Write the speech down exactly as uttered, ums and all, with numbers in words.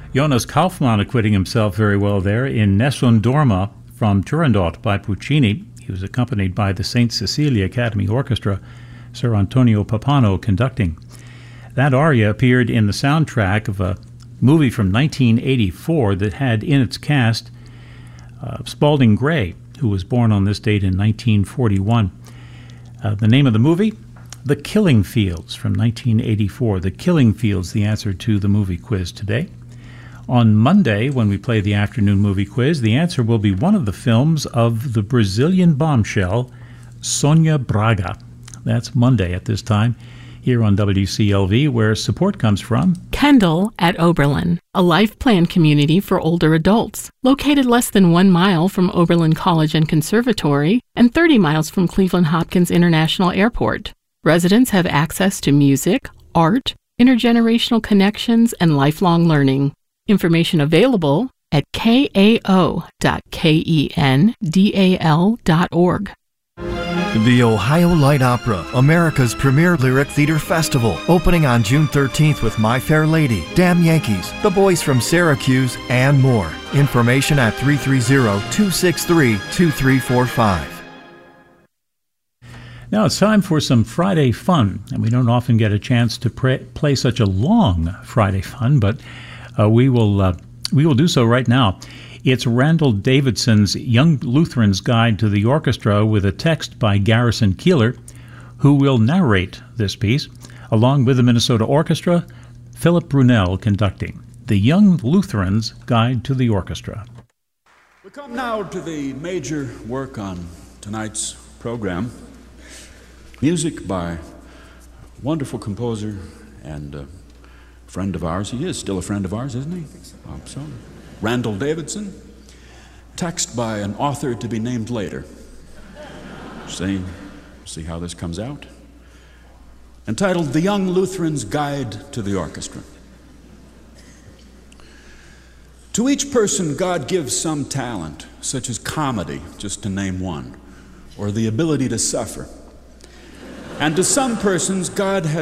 Jonas Kaufmann acquitting himself very well there in Nessun Dorma from Turandot by Puccini. He was accompanied by the Saint Cecilia Academy Orchestra, Sir Antonio Pappano conducting. That aria appeared in the soundtrack of a movie from nineteen eighty-four that had in its cast uh, Spalding Gray, who was born on this date in nineteen forty-one. Uh, the name of the movie? The Killing Fields from nineteen eighty-four. The Killing Fields, the answer to the movie quiz today. On Monday, when we play the afternoon movie quiz, the answer will be one of the films of the Brazilian bombshell, Sonia Braga. That's Monday at this time here on W C L V, where support comes from Kendall at Oberlin, a life plan community for older adults, located less than one mile from Oberlin College and Conservatory and thirty miles from Cleveland Hopkins International Airport. Residents have access to music, art, intergenerational connections, and lifelong learning. Information available at k a o dot kendal dot org. The Ohio Light Opera, America's premier lyric theater festival, opening on June thirteenth with My Fair Lady, Damn Yankees, The Boys from Syracuse, and more. Information at three three zero, two six three, two three four five. Now it's time for some Friday fun, and we don't often get a chance to pre- play such a long Friday fun, but uh, we will uh, we will do so right now. It's Randall Davidson's Young Lutherans Guide to the Orchestra with a text by Garrison Keillor, who will narrate this piece, along with the Minnesota Orchestra, Philip Brunel conducting. The Young Lutherans Guide to the Orchestra. We come now to the major work on tonight's program. Music by a wonderful composer and a friend of ours. He is still a friend of ours, isn't he? I hope so. Randall Davidson. Text by an author to be named later. See, see how this comes out. Entitled The Young Lutheran's Guide to the Orchestra. To each person, God gives some talent, such as comedy, just to name one, or the ability to suffer. And to some persons, God has